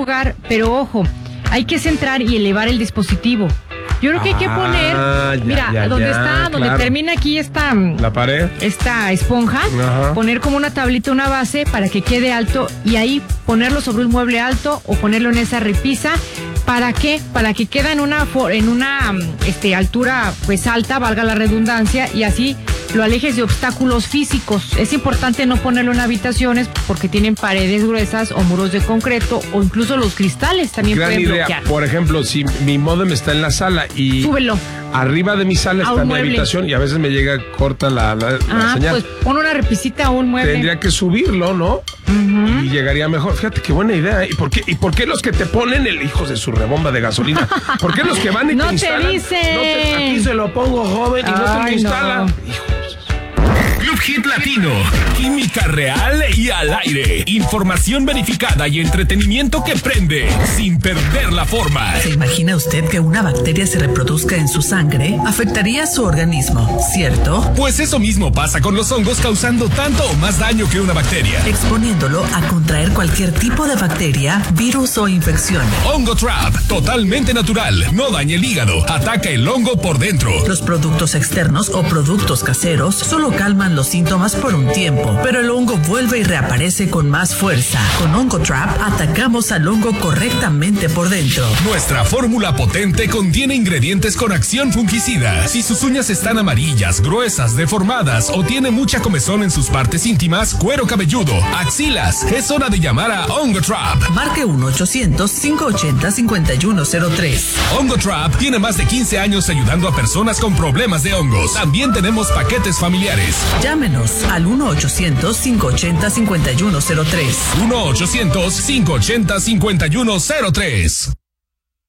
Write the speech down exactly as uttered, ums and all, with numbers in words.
lugar, pero ojo, hay que centrar y elevar el dispositivo. Yo creo que hay que poner, ah, ya, mira, ya, donde ya, está, claro. donde termina aquí esta, la pared, esta esponja, ajá, poner como una tablita, una base para que quede alto y ahí ponerlo sobre un mueble alto o ponerlo en esa repisa. ¿Para qué? Para que quede en una, en una este, altura pues alta, valga la redundancia, y así lo alejes de obstáculos físicos. Es importante no ponerlo en habitaciones porque tienen paredes gruesas o muros de concreto o incluso los cristales también gran pueden idea. bloquear. Por ejemplo, si mi módem está en la sala y súbelo. Arriba de mi sala está mi mueble. habitación y a veces me llega corta la, la, ah, la señal. Pues pon una repisita a un mueble. Tendría que subirlo, ¿no? Uh-huh. Y llegaría mejor. Fíjate qué buena idea. ¿Y por qué, y por qué los que te ponen el hijo de su rebomba de gasolina? ¿Por qué los que van y no te instalan? Te dice. No te Aquí se lo pongo, joven, y Ay, no te lo instalan. No. Hijo. Club Hit Latino, química real y al aire, información verificada y entretenimiento que prende sin perder la forma. ¿Se imagina usted que una bacteria se reproduzca en su sangre? Afectaría su organismo, ¿cierto? Pues eso mismo pasa con los hongos, causando tanto o más daño que una bacteria, exponiéndolo a contraer cualquier tipo de bacteria, virus o infección. Hongo Trap, totalmente natural, no daña el hígado, ataca el hongo por dentro. Los productos externos o productos caseros solo calman los síntomas por un tiempo, pero el hongo vuelve y reaparece con más fuerza. Con Hongo Trap atacamos al hongo correctamente por dentro. Nuestra fórmula potente contiene ingredientes con acción fungicida. Si sus uñas están amarillas, gruesas, deformadas o tiene mucha comezón en sus partes íntimas, cuero cabelludo, axilas, es hora de llamar a Hongo Trap. Marque uno ochocientos, cinco ochenta, cincuenta y uno cero tres. Hongo Trap tiene más de quince años ayudando a personas con problemas de hongos. También tenemos paquetes familiares. Llámenos al uno ochocientos, cinco ochenta, cincuenta y uno cero tres. uno ochocientos, cinco ochenta, cincuenta y uno cero tres.